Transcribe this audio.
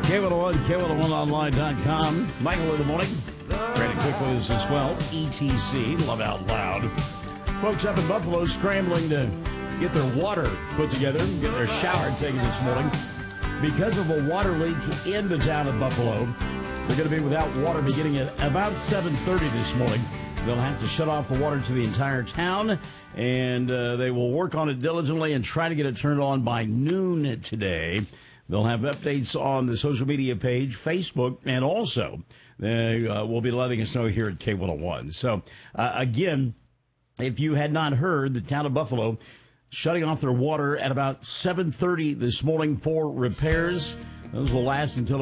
K101, K101online.com. Michael in the morning. Brandon Quick with us as well. ETC, Love Out Loud. Folks up in Buffalo scrambling to get their water put together, get their shower taken this morning. Because of a water leak in the town of Buffalo, they're going to be without water beginning at about 7:30 this morning. They'll have to shut off the water to the entire town, and they will work on it diligently and try to get it turned on by noon today. They'll have updates on the social media page, Facebook, and also they will be letting us know here at K101. So, again, if you had not heard, the town of Buffalo shutting off their water at about 7:30 this morning for repairs. Those will last until